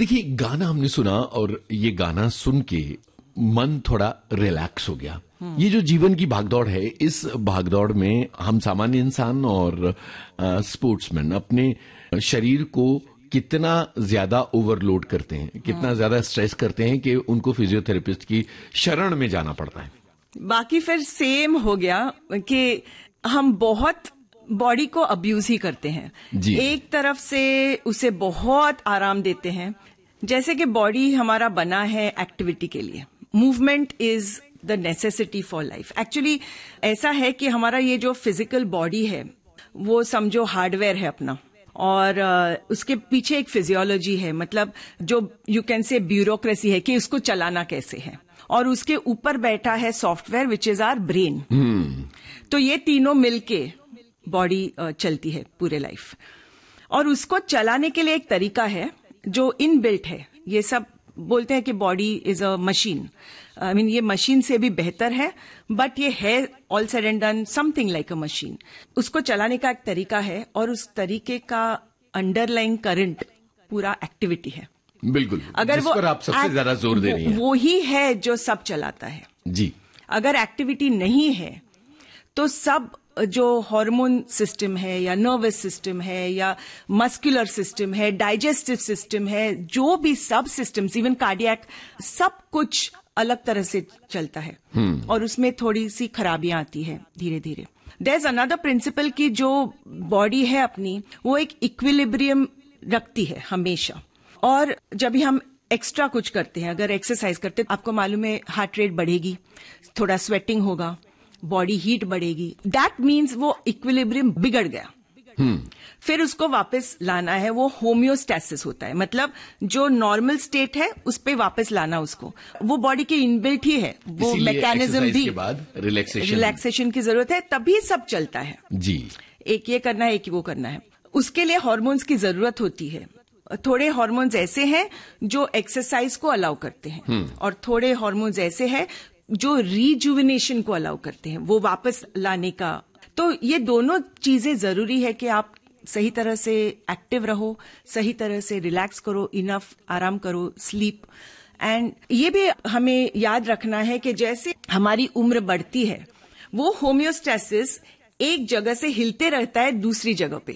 देखिए, गाना हमने सुना और ये गाना सुन के मन थोड़ा रिलैक्स हो गया। ये जो जीवन की भागदौड़ है, इस भागदौड़ में हम सामान्य इंसान और स्पोर्ट्समैन अपने शरीर को कितना ज्यादा ओवरलोड करते हैं, कितना ज्यादा स्ट्रेस करते हैं कि उनको फिजियोथेरेपिस्ट की शरण में जाना पड़ता है। बाकी फिर सेम हो गया कि हम बहुत बॉडी को अब्यूज ही करते हैं जी। एक तरफ से उसे बहुत आराम देते हैं, जैसे कि बॉडी हमारा बना है एक्टिविटी के लिए। Movement is the necessity for life. Actually ऐसा है कि हमारा ये जो फिजिकल बॉडी है वो समझो हार्डवेयर है अपना, और उसके पीछे एक फिजियोलॉजी है, मतलब जो यू कैन से ब्यूरोक्रेसी है कि उसको चलाना कैसे है, और उसके ऊपर बैठा है software which is our brain. तो ये तीनों मिलके बॉडी चलती है पूरे लाइफ, और उसको चलाने के लिए एक तरीका है जो इनबिल्ट है। ये सब बोलते हैं कि body is a machine. I mean ये मशीन से भी बेहतर है, बट ये है all said and done something like a machine. उसको चलाने का एक तरीका है, और उस तरीके का अंडरलाइंग करंट पूरा एक्टिविटी है। बिल्कुल, अगर जिस पर आप सबसे ज्यादा जोर दे रही हैं। वो ही है जो सब चलाता है जी। अगर एक्टिविटी नहीं है तो सब जो हार्मोन सिस्टम है या नर्वस सिस्टम है या मस्कुलर सिस्टम है, डाइजेस्टिव सिस्टम है, जो भी सब सिस्टम्स, इवन कार्डियक, सब कुछ अलग तरह से चलता है और उसमें थोड़ी सी खराबियां आती है धीरे धीरे। देयर इज अनदर प्रिंसिपल कि जो बॉडी है अपनी वो एक इक्विलिब्रियम रखती है हमेशा, और जब भी हम एक्स्ट्रा कुछ करते हैं, अगर एक्सरसाइज करते हैं, आपको मालूम है हार्ट रेट बढ़ेगी, थोड़ा स्वेटिंग होगा, बॉडी हीट बढ़ेगी। दैट मीन्स वो इक्विलिब्रियम बिगड़ गया। फिर उसको वापस लाना है, वो होम्योस्टैसिस होता है, मतलब जो नॉर्मल स्टेट है उस पे वापस लाना उसको। वो बॉडी के इनबिल्ट ही है, वो मैकेनिज्म भी। के बाद रिलैक्सेशन की जरूरत है, तभी सब चलता है जी। एक ये करना है, एक वो करना है। उसके लिए हार्मोन्स की जरूरत होती है। थोड़े हार्मोन्स ऐसे हैं जो एक्सरसाइज को अलाउ करते हैं, और थोड़े हार्मोन्स ऐसे हैं जो रिजुविनेशन को अलाउ करते हैं, वो वापस लाने का। तो ये दोनों चीजें जरूरी है कि आप सही तरह से एक्टिव रहो, सही तरह से रिलैक्स करो, इनफ आराम करो, स्लीप। एंड ये भी हमें याद रखना है कि जैसे हमारी उम्र बढ़ती है, वो होम्योस्टैसिस एक जगह से हिलते रहता है दूसरी जगह पे।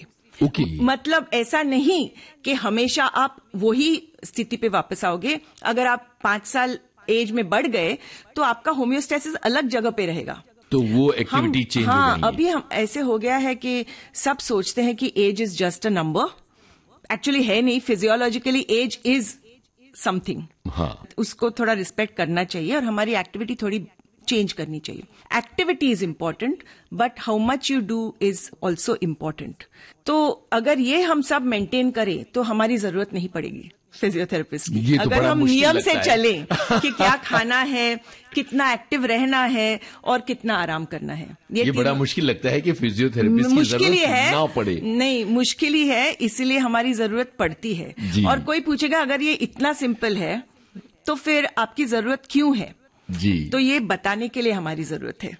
मतलब ऐसा नहीं कि हमेशा आप वही स्थिति पे वापस आओगे। अगर आप 5 साल एज में बढ़ गए तो आपका होम्योस्टैसिस अलग जगह पे रहेगा, तो वो एक्टिविटी चेंज हो जाएगी। अभी हम ऐसे हो गया है कि सब सोचते हैं कि as is just a number. Actually है नहीं, फिजियोलॉजिकली एज इज समथिंग। उसको थोड़ा रिस्पेक्ट करना चाहिए और हमारी एक्टिविटी थोड़ी चेंज करनी चाहिए। Activity is important, but how much you do is also important. तो अगर ये हम सब मेंटेन करें तो हमारी जरूरत नहीं पड़ेगी फिजियोथेरेपिस्ट की। अगर हम नियम से चले कि क्या खाना है, कितना एक्टिव रहना है और कितना आराम करना है। ये बड़ा मुश्किल लगता है कि फिजियोथेरेपिस्ट की जरूरत ना पड़े। नहीं, मुश्किल ही है, इसलिए हमारी जरूरत पड़ती है। और कोई पूछेगा अगर ये इतना सिंपल है तो फिर आपकी जरूरत क्यों है जी, तो ये बताने के लिए हमारी जरूरत है।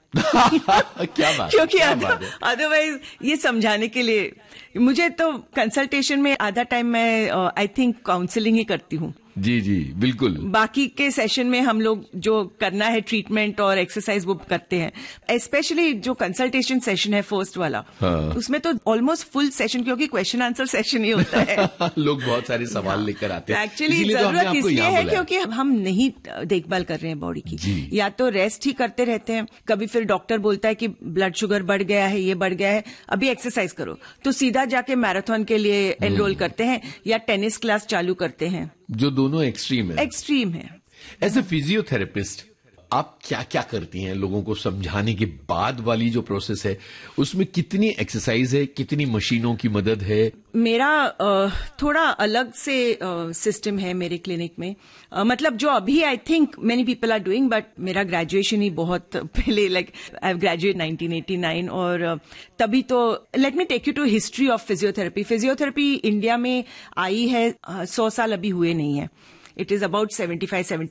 क्या बात, क्योंकि अदरवाइज ये समझाने के लिए मुझे तो कंसल्टेशन में आधा टाइम मैं आई थिंक काउंसलिंग ही करती हूँ। जी जी बिल्कुल। बाकी के सेशन में हम लोग जो करना है ट्रीटमेंट और एक्सरसाइज वो करते हैं। स्पेशली जो कंसल्टेशन सेशन है फर्स्ट वाला, उसमें तो ऑलमोस्ट फुल सेशन, क्योंकि क्वेश्चन आंसर सेशन ही होता है। लोग बहुत सारे सवाल लेकर आते हैं। एक्चुअली जरूरत इसलिए है क्योंकि हम नहीं देखभाल कर रहे हैं बॉडी की, या तो रेस्ट ही करते रहते हैं। कभी फिर डॉक्टर बोलता है कि ब्लड शुगर बढ़ गया है, ये बढ़ गया है, अभी एक्सरसाइज करो, तो सीधा जाके मैराथन के लिए एनरोल करते हैं या टेनिस क्लास चालू करते हैं, जो दोनों एक्सट्रीम है। एक्सट्रीम है। एज ए फिजियोथेरेपिस्ट आप क्या क्या करती हैं लोगों को समझाने के बाद वाली जो प्रोसेस है, उसमें कितनी एक्सरसाइज है, कितनी मशीनों की मदद है? मेरा थोड़ा अलग से सिस्टम है मेरे क्लिनिक में। मतलब जो अभी I think many people are doing, but मेरा ग्रेजुएशन ही बहुत पहले, लाइक आई हैव ग्रेजुएट 1989, और तभी तो let me take you to history of physiotherapy. Physiotherapy India में आई है 100 साल अभी हुए नहीं है। It is about 75-76